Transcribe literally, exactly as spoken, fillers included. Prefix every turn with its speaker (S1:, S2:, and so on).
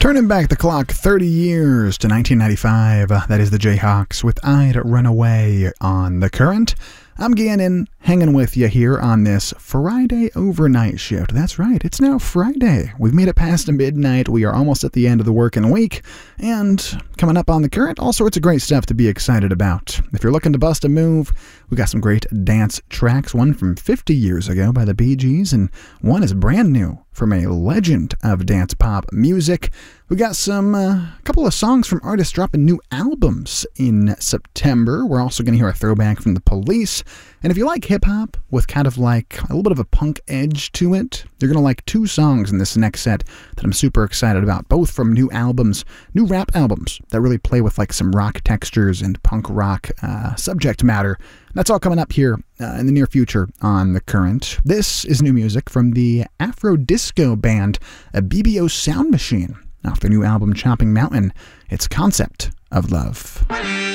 S1: Turning back the clock thirty years to nineteen ninety-five, uh, that is the Jayhawks with I'd Run Away on The Current. I'm Gannon, hanging with you here on this Friday overnight shift. That's right, it's now Friday. We've made it past midnight. We are almost at the end of the working week. And coming up on The Current, all sorts of great stuff to be excited about. If you're looking to bust a move, we got some great dance tracks. One from fifty years ago by the Bee Gees, and one is brand new from a legend of dance pop music. We got some, a uh, couple of songs from artists dropping new albums in September. We're also going to hear a throwback from The Police. And if you like hip-hop with kind of like a little bit of a punk edge to it, you're going to like two songs in this next set that I'm super excited about, both from new albums, new rap albums that really play with like some rock textures and punk rock uh, subject matter. That's all coming up here uh, in the near future on The Current. This is new music from the Afro disco band a B B O Sound Machine. Off their new album Chopping Mountain, it's Concept of Love.